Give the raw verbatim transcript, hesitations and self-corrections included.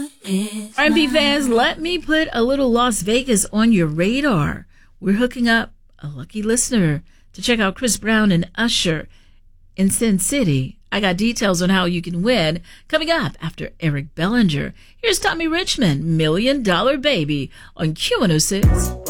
R and B fans, let me put a little Las Vegas on your radar. We're hooking up a lucky listener to check out Chris Brown and Usher in Sin City. I got details on how you can win coming up after Eric Bellinger. Here's Tommy Richmond, Million Dollar Baby on Q one oh six.